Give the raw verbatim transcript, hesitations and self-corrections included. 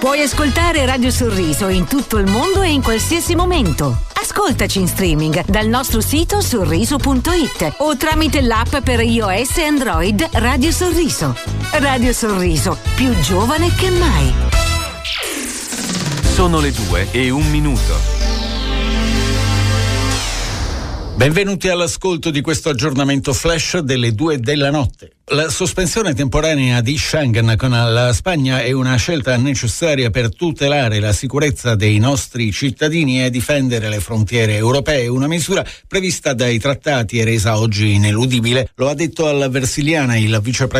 Puoi ascoltare Radio Sorriso in tutto il mondo e in qualsiasi momento. Ascoltaci in streaming dal nostro sito sorriso punto it o tramite l'app per iOS e Android Radio Sorriso. Radio Sorriso, più giovane che mai. Sono le due e un minuto. Benvenuti all'ascolto di questo aggiornamento flash delle due della notte. La sospensione temporanea di Schengen con la Spagna è una scelta necessaria per tutelare la sicurezza dei nostri cittadini e difendere le frontiere europee, una misura prevista dai trattati e resa oggi ineludibile. Lo ha detto alla Versiliana il vicepresidente